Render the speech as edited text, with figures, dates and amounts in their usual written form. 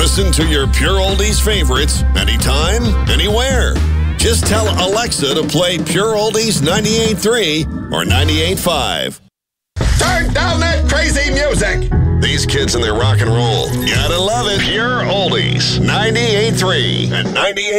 Listen to your Pure Oldies favorites anytime, anywhere. Just tell Alexa to play Pure Oldies 98.3 or 98.5. Turn down that crazy music! These kids and their rock and roll. Gotta love it. Pure Oldies 98.3 and 98.5.